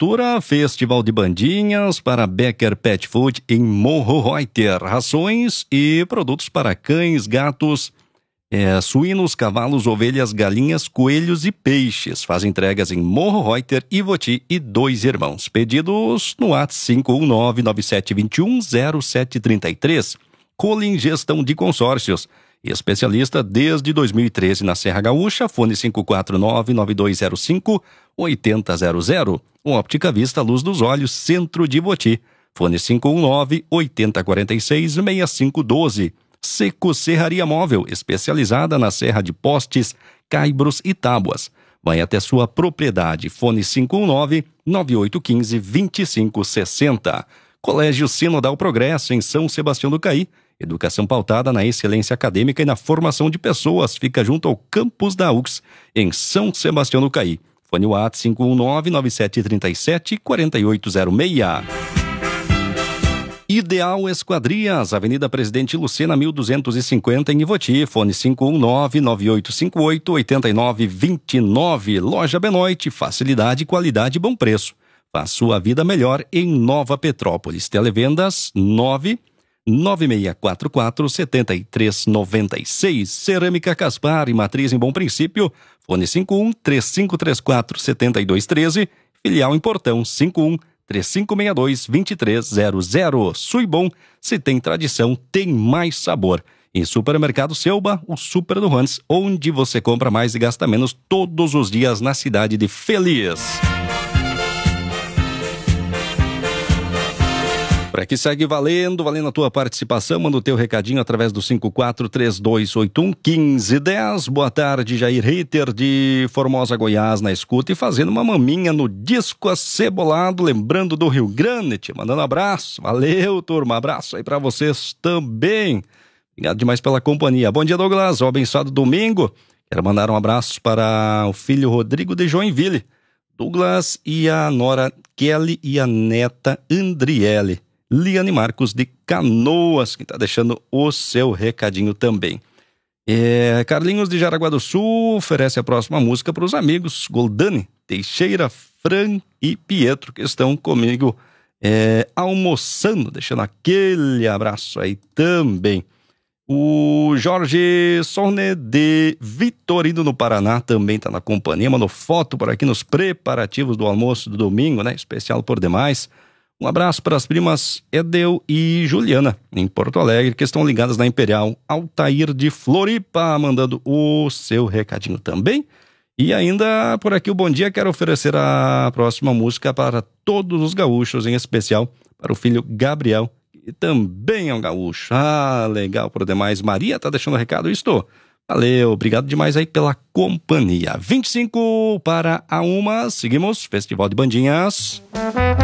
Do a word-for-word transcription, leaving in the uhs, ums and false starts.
Formatura, Festival de Bandinhas para Becker Pet Food em Morro Reuter. Rações e produtos para cães, gatos, é, suínos, cavalos, ovelhas, galinhas, coelhos e peixes. Faz entregas em Morro Reuter, Ivoti e Dois Irmãos. Pedidos no WhatsApp cinco um nove, nove sete dois um, zero sete três três. Colin Gestão de Consórcios. Especialista desde dois mil e treze na Serra Gaúcha, fone cinco quatro nove, nove dois zero cinco, oito zero zero zero. Óptica Vista Luz dos Olhos, Centro de Ivoti, fone cinco um nove, oito zero quatro seis, seis cinco um dois. Seco Serraria Móvel, especializada na serra de postes, caibros e tábuas. Vai até sua propriedade, fone cinco um nove, nove oito um cinco, dois cinco seis zero. Colégio Sinodal Progresso, em São Sebastião do Caí. Educação pautada na excelência acadêmica e na formação de pessoas. Fica junto ao campus da U X, em São Sebastião do Caí. Fone WhatsApp cinco um nove, nove sete três sete, quatro oito zero seis. Ideal Esquadrias, Avenida Presidente Lucena, mil duzentos e cinquenta, em Ivoti. Fone cinco um nove, nove oito cinco oito, oito nove dois nove. Loja Benoit, facilidade, qualidade e bom preço. Faz sua vida melhor em Nova Petrópolis. Televendas nove nove seis quatro quatro, sete três nove seis. Cerâmica Caspar e Matriz em Bom Princípio. Fone cinco um, três cinco três quatro, sete dois um três. Filial em Portão cinco um, três cinco seis dois, dois três zero zero. Suibom, se tem tradição, tem mais sabor. Em Supermercado Selba, o Super do Hans, onde você compra mais e gasta menos todos os dias na cidade de Feliz. Por aqui segue valendo, valendo a tua participação, manda o teu recadinho através do cinco quatro três dois oito um, um cinco um zero. Boa tarde, Jair Ritter de Formosa, Goiás, na escuta e fazendo uma maminha no disco acebolado, lembrando do Rio Grande, te mandando abraço. Valeu, turma, abraço aí pra vocês também. Obrigado demais pela companhia. Bom dia, Douglas, um abençoado domingo. Quero mandar um abraço para o filho Rodrigo de Joinville, Douglas e a nora Kelly e a neta Andriele. Liane Marcos de Canoas, que está deixando o seu recadinho também. É, Carlinhos de Jaraguá do Sul oferece a próxima música para os amigos Goldani, Teixeira, Fran e Pietro, que estão comigo é, almoçando, deixando aquele abraço aí também. O Jorge Sorne de Vitorino, no Paraná, também está na companhia, mandou foto por aqui nos preparativos do almoço do domingo, né? Especial por demais. Um abraço para as primas Edel e Juliana, em Porto Alegre, que estão ligadas na Imperial. Altair de Floripa, mandando o seu recadinho também. E ainda por aqui o bom dia, quero oferecer a próxima música para todos os gaúchos, em especial para o filho Gabriel, que também é um gaúcho. Ah, legal por demais. Maria tá deixando o recado, estou. Valeu, obrigado demais aí pela companhia. vinte e cinco para a uma, seguimos, Festival de Bandinhas.